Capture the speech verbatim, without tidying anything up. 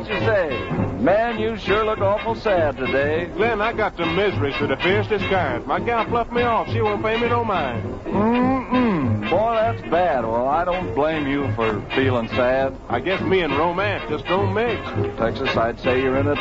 what you say. Man, you sure look awful sad today. Glenn, I got some miseries to the fiercest kind. My gal fluffed me off. She won't pay me no mind. Mm-mm. Boy, that's bad. Well, I don't blame you for feeling sad. I guess me and romance just don't mix. Texas, I'd say you're in a